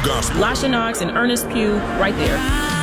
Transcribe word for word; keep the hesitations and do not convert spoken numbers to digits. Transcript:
gospel. Lasha Knox and Ernest Pugh right there.